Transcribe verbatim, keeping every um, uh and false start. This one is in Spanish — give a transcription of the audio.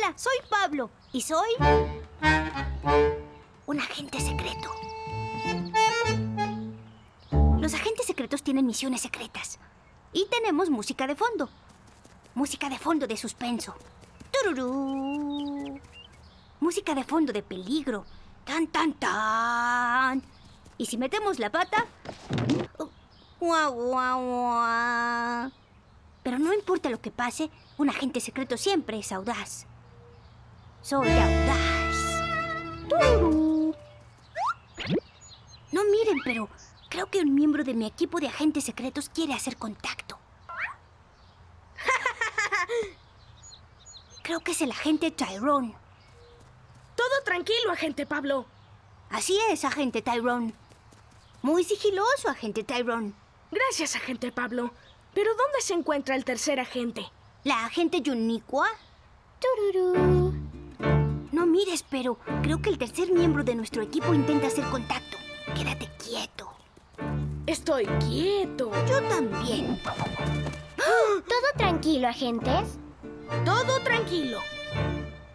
Hola, soy Pablo y soy un agente secreto. Los agentes secretos tienen misiones secretas y tenemos música de fondo. Música de fondo de suspenso. ¡Tururú! Música de fondo de peligro. ¡Tan, tan, tan! Y si metemos la pata... ¡Guau, guau, guau! Pero no importa lo que pase, un agente secreto siempre es audaz. Soy audaz. ¡Tururú! No miren, pero creo que un miembro de mi equipo de agentes secretos quiere hacer contacto. Creo que es el agente Tyrone. Todo tranquilo, agente Pablo. Así es, agente Tyrone. Muy sigiloso, agente Tyrone. Gracias, agente Pablo. ¿Pero dónde se encuentra el tercer agente? ¿La agente Yuniqua? Tururú. No mires, pero creo que el tercer miembro de nuestro equipo intenta hacer contacto. Quédate quieto. Estoy quieto. Yo también. ¿Todo tranquilo, agentes? Todo tranquilo.